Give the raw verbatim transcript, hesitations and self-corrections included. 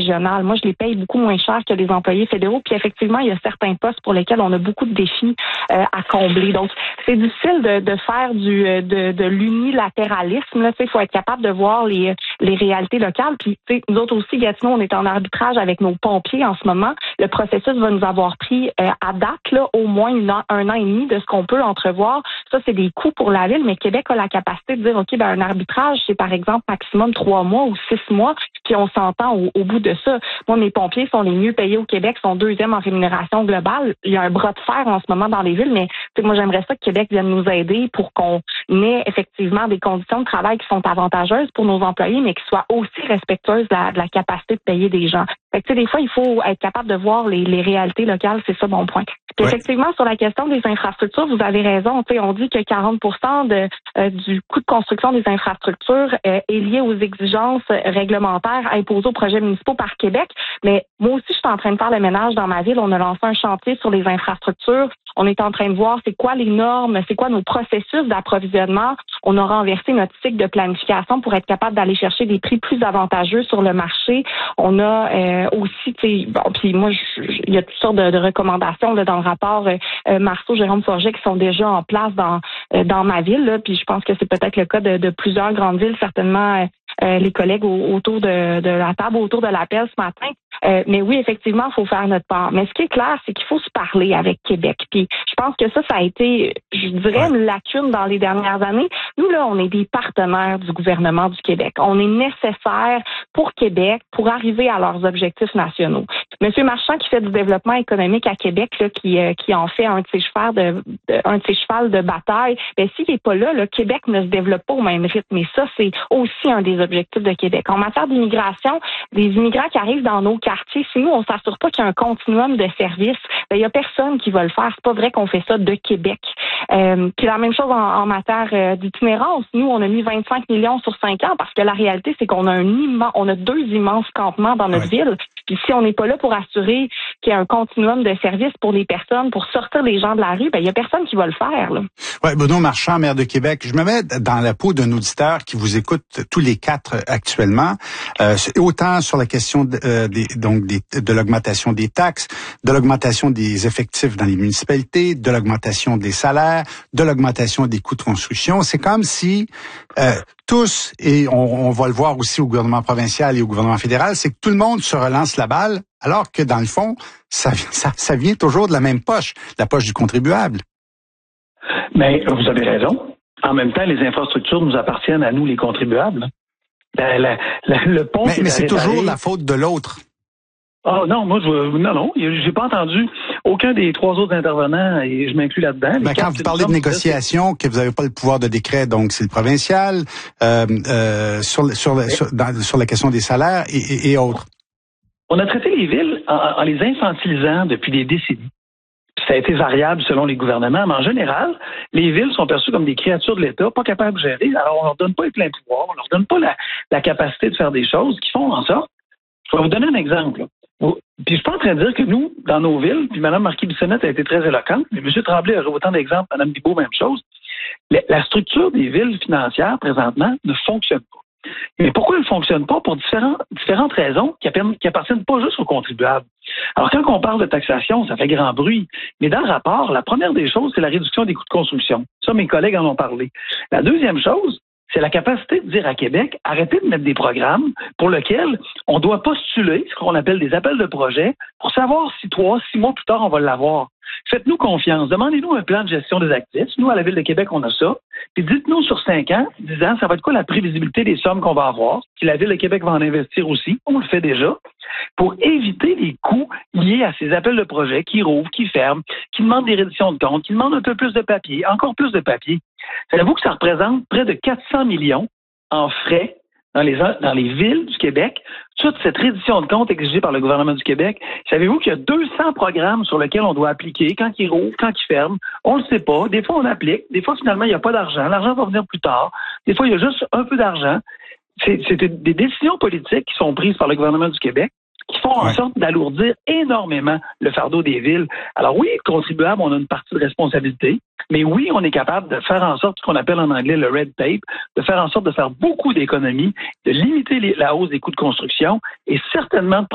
régionales. Moi, je les paye beaucoup moins cher que les employés fédéraux. Puis effectivement, il y a certains postes pour lesquels on a beaucoup de défis euh, à combler. Donc, c'est difficile de, de faire du de, de l'unilatéralisme. Là, il faut être capable de voir les, les réalités locales. Puis, nous autres aussi, Gatineau, on est en arbitrage avec nos pompiers en ce moment. Le processus va nous avoir pris euh, à date là, au moins une an, un an et demi de ce qu'on peut entrevoir. Ça, c'est des coûts pour la ville, mais Québec a la capacité de dire, OK, ben un arbitrage, c'est par exemple maximum trois mois ou six mois, puis on s'entend au, au bout de ça. Moi, mes pompiers sont les mieux payés au Québec, sont deuxième en rémunération globale. Il y a un bras de fer en ce moment dans les villes, mais moi, j'aimerais ça que Québec vienne nous aider pour qu'on ait effectivement des conditions de travail qui sont avantageuses pour nos employés, mais qui soient aussi respectueuses de la, de la capacité de payer des gens. Fait que, tu sais, des fois, il faut être capable de voir les, les réalités locales, c'est ça mon point. Puis ouais. Effectivement, sur la question des infrastructures, vous avez raison. Tu sais, on dit que quarante pour cent de, euh, du coût de construction des infrastructures euh, est lié aux exigences réglementaires imposées aux projets municipaux par Québec. Mais moi aussi, je suis en train de faire le ménage dans ma ville. On a lancé un chantier sur les infrastructures. On est en train de voir c'est quoi les normes, c'est quoi nos processus d'approvisionnement. On a renversé notre cycle de planification pour être capable d'aller chercher des prix plus avantageux sur le marché. On a euh, aussi, tu sais, bon, puis moi, il y a toutes sortes de, de recommandations là, dans le rapport euh, Marceau, Jérôme Forget qui sont déjà en place dans euh, dans ma ville. Là, puis je pense que c'est peut-être le cas de, de plusieurs grandes villes, certainement. Euh, Euh, les collègues au, autour de, de la table, autour de l'appel ce matin. Euh, mais oui, effectivement, il faut faire notre part. Mais ce qui est clair, c'est qu'il faut se parler avec Québec. Puis je pense que ça, ça a été, je dirais, une lacune dans les dernières années. Nous, là, on est des partenaires du gouvernement du Québec. On est nécessaire pour Québec pour arriver à leurs objectifs nationaux. Monsieur Marchand, qui fait du développement économique à Québec, là, qui, euh, qui en fait un de ses chevals de, de un de ses chevals de bataille, ben s'il n'est pas là, le Québec ne se développe pas au même rythme. Et ça, c'est aussi un des objectifs de Québec. En matière d'immigration, des immigrants qui arrivent dans nos quartiers, si nous, on s'assure pas qu'il y a un continuum de services, ben, il y a personne qui va le faire. C'est pas vrai qu'on fait ça de Québec. Euh, puis la même chose en, en matière euh, d'itinérance. Nous, on a mis vingt-cinq millions sur cinq ans parce que la réalité, c'est qu'on a un immense, on a deux immenses campements dans notre oui. ville. Puis si on n'est pas là pour assurer qu'il y a un continuum de services pour les personnes, pour sortir les gens de la rue, ben il y a personne qui va le faire. Là. Ouais, Bruno Marchand, maire de Québec, je me mets dans la peau d'un auditeur qui vous écoute tous les quatre actuellement, euh, autant sur la question de, euh, des, donc des, de l'augmentation des taxes, de l'augmentation des effectifs dans les municipalités, de l'augmentation des salaires, de l'augmentation des coûts de construction. C'est comme si euh, tous, et on, on va le voir aussi au gouvernement provincial et au gouvernement fédéral, c'est que tout le monde se relance la balle, alors que dans le fond, ça, ça, ça vient toujours de la même poche, la poche du contribuable. Mais vous avez raison. En même temps, les infrastructures nous appartiennent à nous, les contribuables. La, la, la, le pont. Mais, mais c'est réparé. toujours la faute de l'autre. Ah oh, non, moi je non non, j'ai pas entendu aucun des trois autres intervenants et je m'inclus là-dedans. Ben, quand vous parlez de négociation, que vous n'avez pas le pouvoir de décret, donc c'est le provincial, euh, euh, sur sur, le, sur, dans, sur la question des salaires et, et, et autres. On a traité les villes en, en les infantilisant depuis des décennies. Ça a été variable selon les gouvernements, mais en général, les villes sont perçues comme des créatures de l'État, pas capables de gérer. Alors, on leur donne pas les pleins pouvoirs, on leur donne pas la, la capacité de faire des choses qui font en sorte. Je vais vous donner un exemple. Là. Puis je suis pas en train de dire que nous, dans nos villes, puis Mme Marquis-Bissonnette a été très éloquente, mais M. Tremblay aurait autant d'exemples, Mme Bibeau, même chose. La structure des villes financières, présentement, ne fonctionne pas. Mais pourquoi elle ne fonctionne pas? Pour différentes, différentes raisons qui appartiennent pas juste aux contribuables. Alors, quand on parle de taxation, ça fait grand bruit. Mais dans le rapport, la première des choses, c'est la réduction des coûts de construction. Ça, mes collègues en ont parlé. La deuxième chose, c'est la capacité de dire à Québec, arrêtez de mettre des programmes pour lesquels on doit postuler ce qu'on appelle des appels de projet pour savoir si trois, six mois plus tard, on va l'avoir. Faites-nous confiance. Demandez-nous un plan de gestion des actifs. Nous, à la Ville de Québec, on a ça. Puis dites-nous sur cinq ans, dix ans, ça va être quoi la prévisibilité des sommes qu'on va avoir? Puis la Ville de Québec va en investir aussi. On le fait déjà. Pour éviter les coûts liés à ces appels de projet qui rouvrent, qui ferment, qui demandent des redditions de comptes, qui demandent un peu plus de papier, encore plus de papier. Savez-vous que ça représente près de quatre cents millions en frais dans les, dans les villes du Québec, toute cette reddition de comptes exigée par le gouvernement du Québec? Savez-vous qu'il y a deux cents programmes sur lesquels on doit appliquer, quand ils rouvrent, quand ils ferment? On le sait pas. Des fois, on applique. Des fois, finalement, il n'y a pas d'argent. L'argent va venir plus tard. Des fois, il y a juste un peu d'argent. C'est, c'est des décisions politiques qui sont prises par le gouvernement du Québec qui font en sorte d'alourdir énormément le fardeau des villes. Alors oui, contribuable, on a une partie de responsabilité, mais oui, on est capable de faire en sorte, ce qu'on appelle en anglais le red tape, de faire en sorte de faire beaucoup d'économies, de limiter les, la hausse des coûts de construction et certainement de